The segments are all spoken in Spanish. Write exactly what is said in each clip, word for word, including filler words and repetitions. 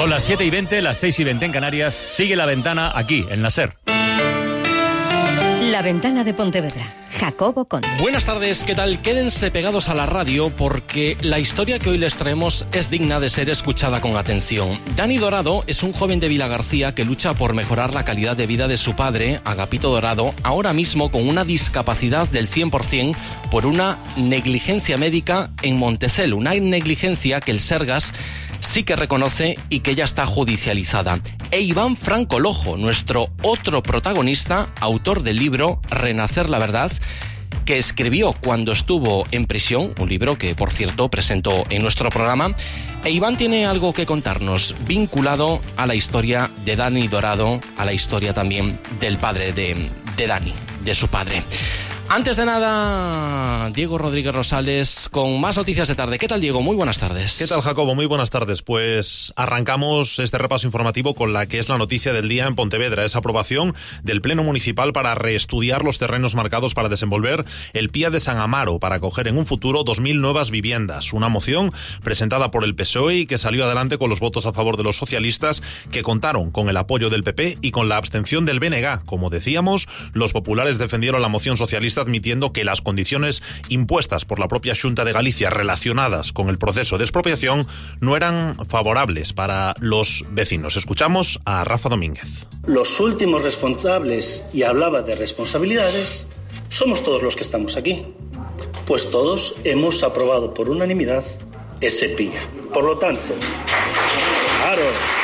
Son las siete y veinte, las seis y veinte en Canarias. Sigue La Ventana aquí, en la SER. La Ventana de Pontevedra. Jacobo Conde. Buenas tardes, ¿qué tal? Quédense pegados a la radio porque la historia que hoy les traemos es digna de ser escuchada con atención. Dani Dorado es un joven de Vilagarcía que lucha por mejorar la calidad de vida de su padre, Agapito Dorado, ahora mismo con una discapacidad del cien por ciento por una negligencia médica en Montecel, una negligencia que el Sergas sí que reconoce y que ya está judicializada. E Iván Franco Lojo, nuestro otro protagonista, autor del libro Renacer la Verdad, que escribió cuando estuvo en prisión, un libro que, por cierto, presentó en nuestro programa. E Iván tiene algo que contarnos vinculado a la historia de Dani Dorado, a la historia también del padre de, de Dani, de su padre. Antes de nada, Diego Rodríguez Rosales con más noticias de tarde. ¿Qué tal, Diego? Muy buenas tardes. ¿Qué tal, Jacobo? Muy buenas tardes. Pues arrancamos este repaso informativo con la que es la noticia del día en Pontevedra. Esa aprobación del Pleno Municipal para reestudiar los terrenos marcados para desenvolver el Pía de San Amaro para acoger en un futuro dos mil nuevas viviendas. Una moción presentada por el P S O E y que salió adelante con los votos a favor de los socialistas, que contaron con el apoyo del P P y con la abstención del B N G. Como decíamos, los populares defendieron la moción socialista admitiendo que las condiciones impuestas por la propia Xunta de Galicia relacionadas con el proceso de expropiación no eran favorables para los vecinos. Escuchamos a Rafa Domínguez. Los últimos responsables, y hablaba de responsabilidades, somos todos los que estamos aquí, pues todos hemos aprobado por unanimidad ese Pía. Por lo tanto, claro...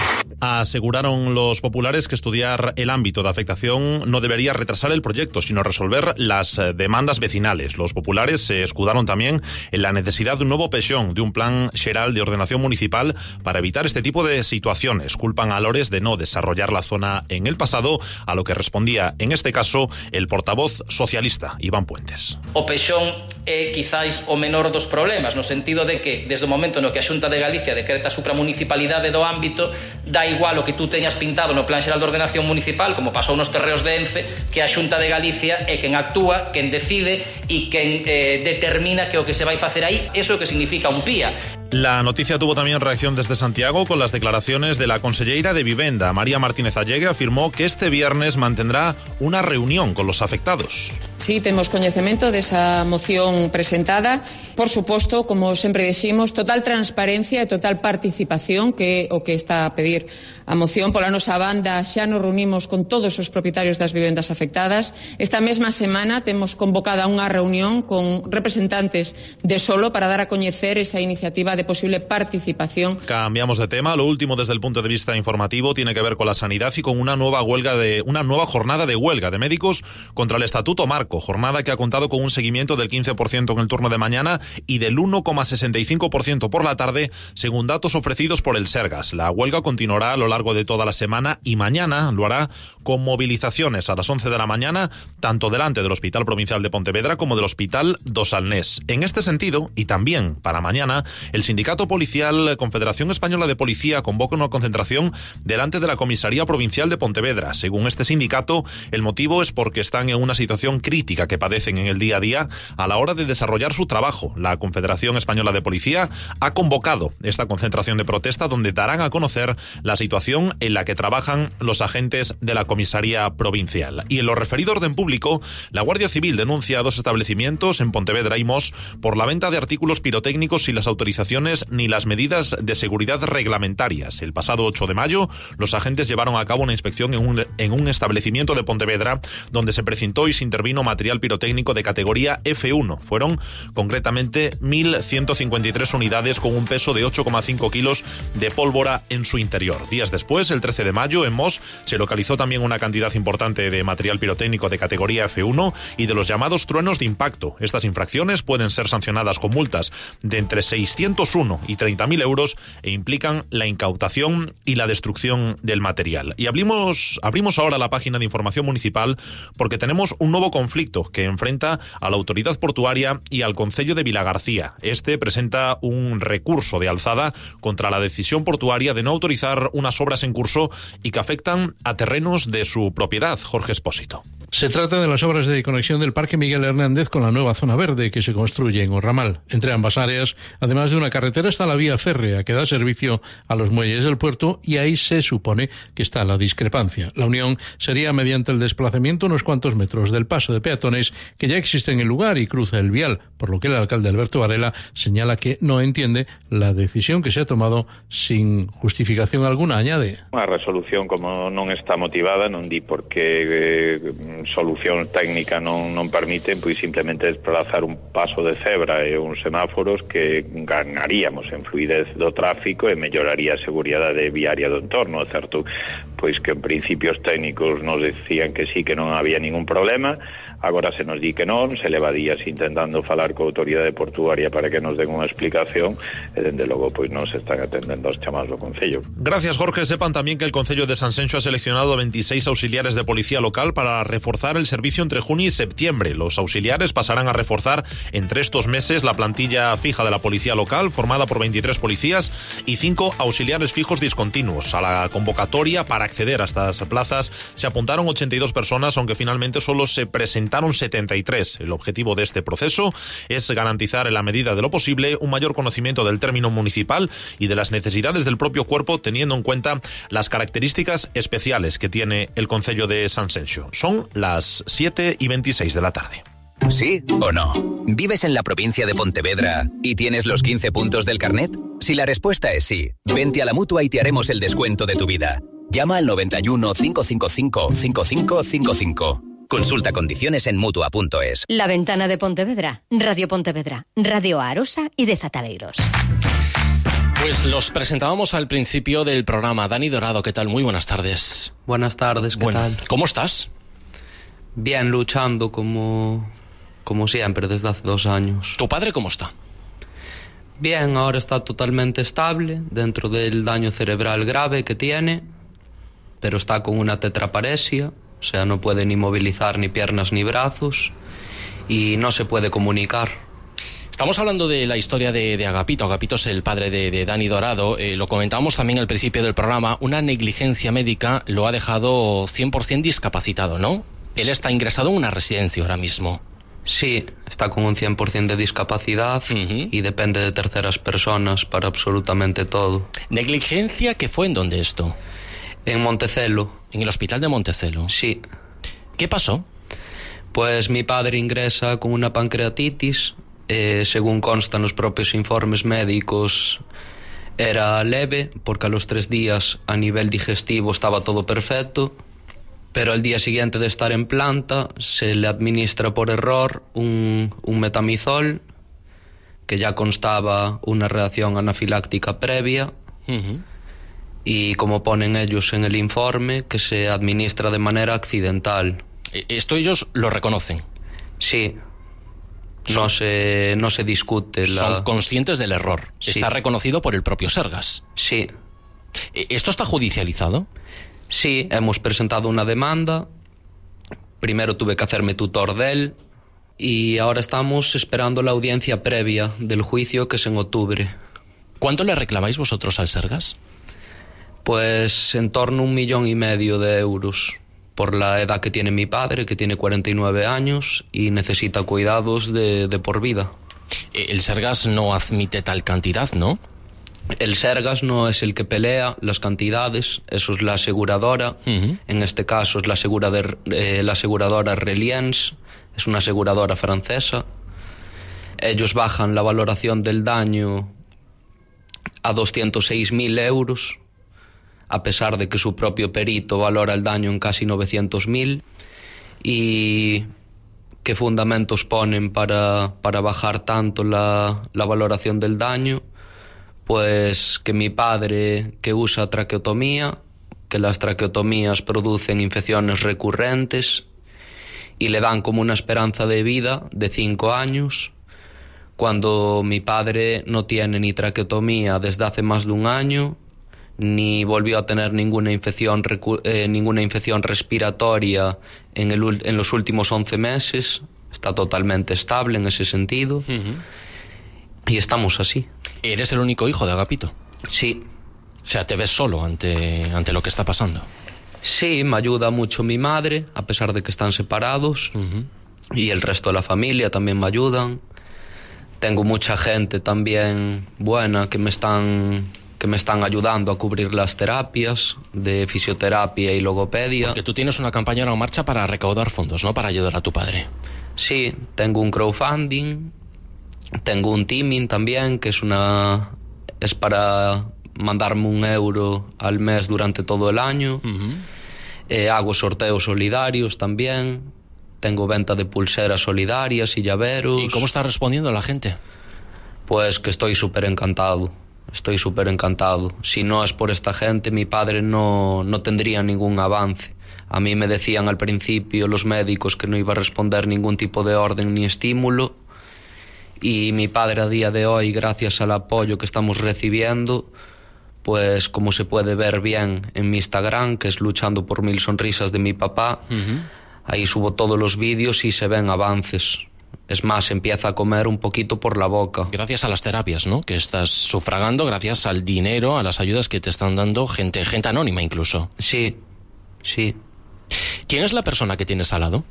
Aseguraron los populares que estudiar el ámbito de afectación no debería retrasar el proyecto, sino resolver las demandas vecinales. Los populares se escudaron también en la necesidad de un nuevo pexón, de un plan xeral de ordenación municipal para evitar este tipo de situaciones. Culpan a Lores de no desarrollar la zona en el pasado, a lo que respondía, en este caso, el portavoz socialista, Iván Puentes. O pexón é quizáis o menor dos problemas, no sentido de que, desde o momento no que a Xunta de Galicia decreta a supramunicipalidade do ámbito, dá igual o que tú teñas pintado no Plan Xeral de Ordenación Municipal, como pasou nos terreos de Ence, que a Xunta de Galicia é quen actúa, quen decide e quen eh, determina que o que se vai facer aí, eso é o que significa un Pía. La noticia tuvo también reacción desde Santiago con las declaraciones de la conselleira de Vivenda, María Martínez Allegue. Afirmó que este viernes mantendrá una reunión con los afectados. Sí, temos coñecemento desa moción presentada. Por suposto, como sempre diximos, total transparencia e total participación, que é o que está a pedir a moción. Pola nosa banda xa nos reunimos con todos os propietarios das vivendas afectadas. Esta mesma semana temos convocada unha reunión con representantes de Solo para dar a coñecer esa iniciativa de posible participación. Cambiamos de tema. Lo último desde el punto de vista informativo tiene que ver con la sanidad y con una nueva huelga de una nueva jornada de huelga de médicos contra el Estatuto Marco, jornada que ha contado con un seguimiento del quince por ciento en el turno de mañana y del uno coma sesenta y cinco por ciento por la tarde, según datos ofrecidos por el Sergas. La huelga continuará a lo largo de toda la semana y mañana lo hará con movilizaciones a las once de la mañana, tanto delante del Hospital Provincial de Pontevedra como del Hospital do Salnés. En este sentido, y también para mañana, el Sindicato Policial Confederación Española de Policía convoca una concentración delante de la Comisaría Provincial de Pontevedra. Según este sindicato, el motivo es porque están en una situación crítica que padecen en el día a día a la hora de desarrollar su trabajo. La Confederación Española de Policía ha convocado esta concentración de protesta donde darán a conocer la situación en la que trabajan los agentes de la Comisaría Provincial. Y en lo referido a orden público, la Guardia Civil denuncia a dos establecimientos en Pontevedra y Mos por la venta de artículos pirotécnicos sin las autorizaciones ni las medidas de seguridad reglamentarias. El pasado ocho de mayo, los agentes llevaron a cabo una inspección en un, en un establecimiento de Pontevedra donde se precintó y se intervino material pirotécnico de categoría F uno. Fueron concretamente mil ciento cincuenta y tres unidades con un peso de ocho coma cinco kilos de pólvora en su interior. Días después, el trece de mayo, en Mos, se localizó también una cantidad importante de material pirotécnico de categoría F uno y de los llamados truenos de impacto. Estas infracciones pueden ser sancionadas con multas de entre seiscientos uno y treinta mil euros e implican la incautación y la destrucción del material. Y abrimos, abrimos ahora la página de información municipal porque tenemos un nuevo conflicto que enfrenta a la autoridad portuaria y al Concello de Vilagarcía. Este presenta un recurso de alzada contra la decisión portuaria de no autorizar unas obras en curso y que afectan a terrenos de su propiedad. Jorge Espósito. Se trata de las obras de conexión del Parque Miguel Hernández con la nueva zona verde que se construye en Orramal. Entre ambas áreas, además de una carretera, está la vía férrea que da servicio a los muelles del puerto, y ahí se supone que está la discrepancia. La unión sería mediante el desplazamiento unos cuantos metros del paso de peatones que ya existe en el lugar y cruza el vial, por lo que el alcalde Alberto Varela señala que no entiende la decisión que se ha tomado sin justificación alguna. Añade: a resolución, como non está motivada, non di porque eh, solución técnica non, non permiten, pois simplemente desplazar un paso de cebra e uns semáforos que ganaríamos en fluidez do tráfico e melloraría a seguridade viaria do entorno. É certo, pois que en principios técnicos nos decían que sí, que non había ningún problema, agora se nos di que non, se leva días intentando falar coa autoridade portuaria para que nos den unha explicación e dende logo pois non se están atendendo os chamados do Concello. Gracias, Jorge. Sepan también que el Concello de Sanxenxo ha seleccionado veintiséis auxiliares de policía local para reforzar el servicio entre junio y septiembre. Los auxiliares pasarán a reforzar entre estos meses la plantilla fija de la policía local, formada por veintitrés policías y cinco auxiliares fijos discontinuos. A la convocatoria para acceder a estas plazas se apuntaron ochenta y dos personas, aunque finalmente solo se presentaron setenta y tres. El objetivo de este proceso es garantizar, en la medida de lo posible, un mayor conocimiento del término municipal y de las necesidades del propio cuerpo, teniendo en cuenta las características especiales que tiene el Concello de Sanxenxo. Son las siete y veintiséis de la tarde. ¿Sí o no? ¿Vives en la provincia de Pontevedra y tienes los quince puntos del carnet? Si la respuesta es sí, vente a la Mutua y te haremos el descuento de tu vida. Llama al noventa y uno, cinco cinco cinco, cinco cinco cinco cinco. Consulta condiciones en Mutua punto es. La Ventana de Pontevedra, Radio Pontevedra, Radio Arosa y de Zatadeiros. Pues los presentábamos al principio del programa. Dani Dorado, ¿qué tal? Muy buenas tardes. Buenas tardes, ¿qué bueno, tal? ¿Cómo estás? Bien, luchando como, como siempre desde hace dos años. ¿Tu padre cómo está? Bien, ahora está totalmente estable dentro del daño cerebral grave que tiene, pero está con una tetraparesia, o sea, no puede ni movilizar ni piernas ni brazos y no se puede comunicar. Estamos hablando de la historia de, de Agapito. Agapito es el padre de, de Dani Dorado. Eh, lo comentábamos también al principio del programa. Una negligencia médica lo ha dejado cien por ciento discapacitado, ¿no? Él está ingresado en una residencia ahora mismo. Sí, está con un cien por ciento de discapacidad uh-huh. y depende de terceras personas para absolutamente todo. ¿Negligencia qué fue en dónde esto? En Montecelo. ¿En el hospital de Montecelo? Sí. ¿Qué pasó? Pues mi padre ingresa con una pancreatitis. Eh, según constan los propios informes médicos, era leve, porque a los tres días a nivel digestivo estaba todo perfecto, pero al día siguiente de estar en planta se le administra por error un, un metamizol, que ya constaba una reacción anafiláctica previa, uh-huh. y como ponen ellos en el informe, que se administra de manera accidental. ¿Esto ellos lo reconocen? Sí. No se, no se discute. La... Son conscientes del error. Sí. Está reconocido por el propio Sergas. Sí. ¿Esto está judicializado? Sí, hemos presentado una demanda. Primero tuve que hacerme tutor de él y ahora estamos esperando la audiencia previa del juicio, que es en octubre. ¿Cuánto le reclamáis vosotros al Sergas? Pues en torno a un millón y medio de euros. Por la edad que tiene mi padre, que tiene cuarenta y nueve años y necesita cuidados de, de por vida. El Sergas no admite tal cantidad, ¿no? El Sergas no es el que pelea las cantidades, eso es la aseguradora. Uh-huh. En este caso es la, asegura de, eh, la aseguradora Reliance, es una aseguradora francesa. Ellos bajan la valoración del daño a doscientos seis mil euros. A pesar de que su propio perito valora el daño en casi novecientos mil. ¿Y qué fundamentos ponen para, para bajar tanto la, la valoración del daño? Pues que mi padre, que usa traqueotomía, que las traqueotomías producen infecciones recurrentes y le dan como una esperanza de vida de cinco años, cuando mi padre no tiene ni traqueotomía desde hace más de un año, ni volvió a tener ninguna infección, eh, ninguna infección respiratoria en, el, en los últimos once meses. Está totalmente estable en ese sentido. Uh-huh. Y estamos así. ¿Eres el único hijo de Agapito? Sí. O sea, ¿te ves solo ante, ante lo que está pasando? Sí, me ayuda mucho mi madre, a pesar de que están separados, uh-huh. y el resto de la familia también me ayudan. Tengo mucha gente también buena que me están, que me están ayudando a cubrir las terapias de fisioterapia y logopedia. Porque tú tienes una campaña en marcha para recaudar fondos, ¿no? Para ayudar a tu padre. Sí, tengo un crowdfunding, tengo un teaming también, que es una es para mandarme un euro al mes durante todo el año. Uh-huh. Eh, hago sorteos solidarios también. Tengo venta de pulseras solidarias y llaveros. ¿Y cómo está respondiendo la gente? Pues que estoy súper encantado. Estoy súper encantado. Si no es por esta gente, mi padre no, no tendría ningún avance. A mí me decían al principio los médicos que no iba a responder ningún tipo de orden ni estímulo. Y mi padre a día de hoy, gracias al apoyo que estamos recibiendo, pues como se puede ver bien en mi Instagram, que es Luchando por Mil Sonrisas de mi papá, uh-huh. ahí subo todos los vídeos y se ven avances. Es más, empieza a comer un poquito por la boca. Gracias a las terapias, ¿no?, que estás sufragando, gracias al dinero, a las ayudas que te están dando gente, gente anónima incluso. Sí, sí. ¿Quién es la persona que tienes al lado?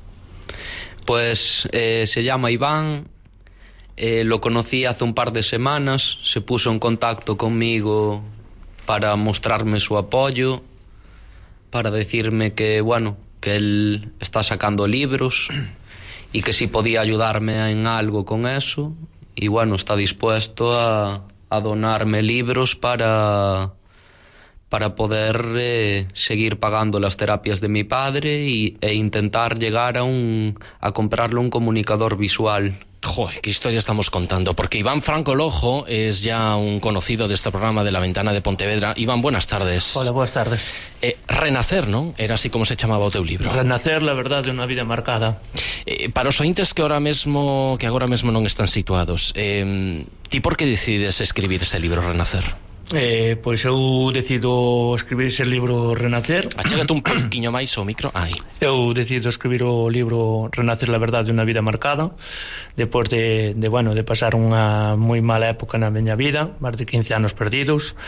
Pues eh, se llama Iván. Eh, lo conocí hace un par de semanas, se puso en contacto conmigo para mostrarme su apoyo, para decirme que, bueno, que él está sacando libros y que si podía ayudarme en algo con eso, y bueno, está dispuesto a, a donarme libros para, para poder eh, seguir pagando las terapias de mi padre y, e intentar llegar a, un, a comprarle un comunicador visual. Joder, qué historia estamos contando, porque Iván Franco Lojo es ya un conocido de este programa de La Ventana de Pontevedra. Iván, buenas tardes. Hola, buenas tardes. Eh, Renacer, ¿no? Era así como se chamaba o teu libro. Renacer, la verdad de una vida marcada. Eh, para os ointes que ahora mesmo que agora mesmo non están situados, eh, ti por que decides escribir ese libro, Renacer? Eh, pois eu decido escribir ese libro Renacer. Achégate un pouquiño máis ao micro. Aí. Eu decido escribir o libro Renacer, la verdad de una vida marcada, depois de, de, bueno, de pasar unha moi mala época na miña vida, máis de quince anos perdidos,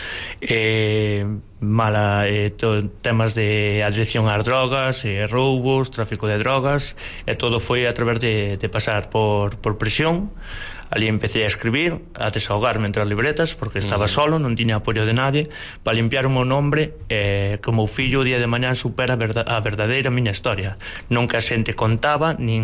eh, mala, eh, to, temas de adicción ás drogas, eh, roubos, tráfico de drogas, e todo foi a través de, de pasar por, por prisión. Ali empecé a escribir, a desahogarme entre as libretas, porque estaba uh-huh. solo, non tiña apoio de nadie, para limpiar o meu nombre, eh, que o meu fillo o día de mañán supera a, verda, a verdadeira miña historia. Non que a xente contaba, nin,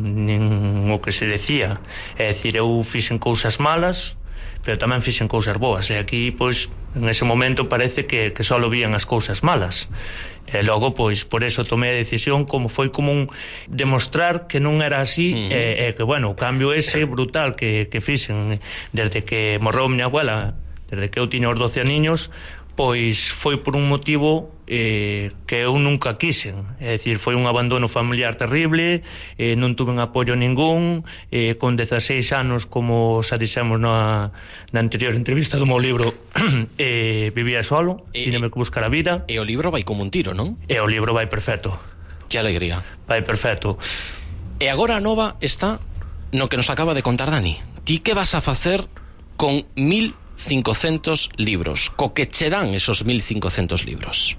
nin o que se decía. É dicir, eu fixen cousas malas, pero tamén fixen cousas boas, e aquí, pois, en ese momento parece que, que só vían as cousas malas. E logo, pois, por eso tomei a decisión, como foi como un demostrar que non era así, uh-huh. e, e que, bueno, o cambio ese brutal que, que fixen desde que morreu miña abuela, desde que eu tiña os doce aniños, pois foi por un motivo eh, que eu nunca quixen. É dicir, foi un abandono familiar terrible, eh, non tuve un apoio ningún, eh, con dezaseis anos, como xa dixemos na, na anterior entrevista do meu libro, eh, vivía solo, e, tíneme que buscar a vida. E o libro vai como un tiro, non? E o libro vai perfecto. Que alegría. Vai perfecto. E agora a nova está no que nos acaba de contar Dani. Ti que vas a facer con mil cincocentos libros? Co que che dan esos mil cincocentos libros?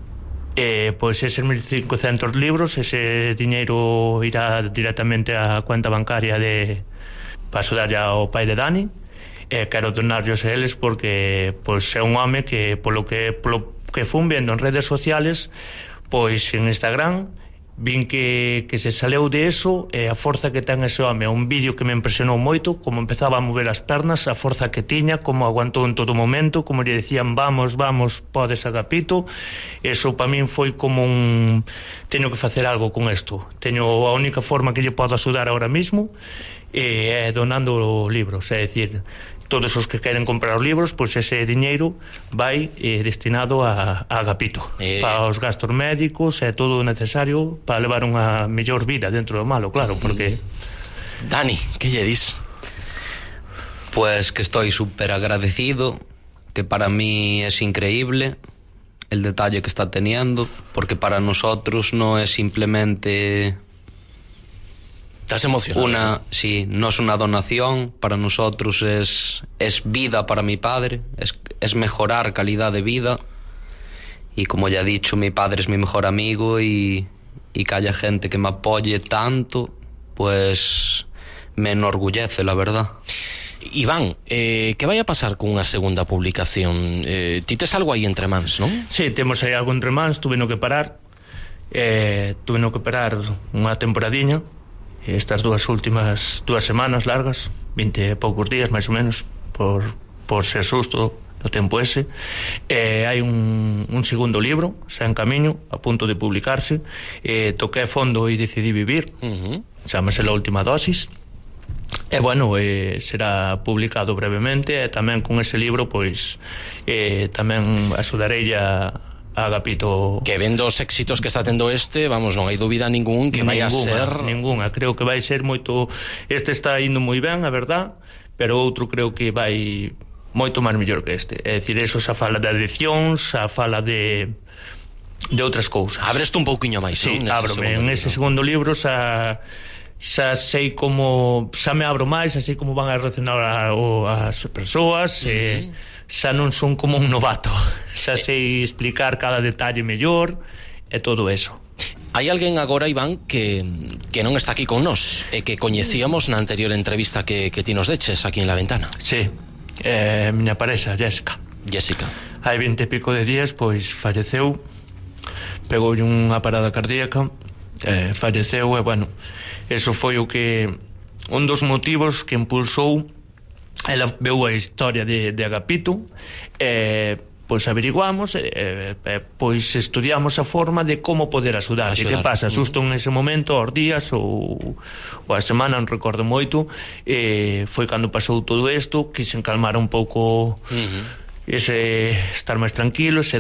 Eh, pois eses mil cincocentos libros, ese diñeiro irá directamente á cuenta bancaria de para axudar ao pai de Dani. Eh, quero donarlos a eles porque pois é un home que polo que polo que fun vendo en redes sociales, pois en Instagram vin que, que se saleu de eso, e a forza que ten ese home. Un vídeo que me impresionou moito, como empezaba a mover as pernas, a forza que tiña, como aguantou en todo momento, como lle decían vamos, vamos, podes, Agapito. Eso para min foi como un teño que facer algo con isto, teño a única forma que lle podo axudar ahora mismo é donando libros, é dicir, todos os que queren comprar os libros, pois ese diñeiro vai eh, destinado a, a Agapito, eh... para os gastos médicos e todo o necesario para levar unha mellor vida dentro do malo, claro, porque... Dani, que lle dis? Pues que estoy súper agradecido, que para mí es increíble el detalle que está teniendo, porque para nosotros no es simplemente... ¿Estás emocionado? Una, sí, no es una donación, para nosotros es, es vida para mi padre, es, es mejorar calidad de vida, y como ya he dicho, mi padre es mi mejor amigo y, y que haya gente que me apoye tanto, pues me enorgullece, la verdad. Iván, eh, que vai a pasar cunha segunda publicación? Eh, ti tes algo aí entre mans, non? Sí, temos aí algo entre mans, tuve no que parar eh, tuve no que parar unha temporadiña, estas dúas últimas dúas semanas largas, vinte e poucos días máis ou menos, por, por ser susto no tempo ese. Eh, hai un, un segundo libro xa en camiño, a punto de publicarse. eh, toqué fondo e decidí vivir. uh-huh. Chámase La Última Dosis. E bueno, eh, será publicado brevemente, e tamén con ese libro pois eh, tamén axudarei a, a Agapito. Que vendo os éxitos que está tendo este, vamos, non hai dúbida ningún que vai a ser... Ninguna, creo que vai ser moito... Este está indo moi ben, a verdad, pero outro creo que vai moito máis mellor que este. É dicir, eso xa fala de adiccións, xa fala de de outras cousas. Abreste un pouquiño máis, sí, non? Ábrome, en ese segundo libro xa... xa sei como xa me abro máis, xa sei como van a reaccionar a, o, as persoas. uh-huh. eh, xa non son como un novato, xa sei explicar cada detalle mellor e todo eso. Hai alguén agora, Iván, que, que non está aquí con nós e que coñecíamos na anterior entrevista que, que ti nos deches aquí en La Ventana. Sí, eh, miña parexa, Jessica. Jessica. Hai vinte e pico de días, pois falleceu, pegoulle unha parada cardíaca, eh, falleceu e, bueno, eso foi o que un dos motivos que impulsou. Ela veu a historia de, de Agapito, e pois averiguamos, e, e pois estudiamos a forma de como poder axudar. E que pasa, xusto en ese momento, aos días ou, ou a semana, non recordo moito, e foi cando pasou todo isto, que se encalmara un pouco, uh-huh. ese estar máis tranquilos, e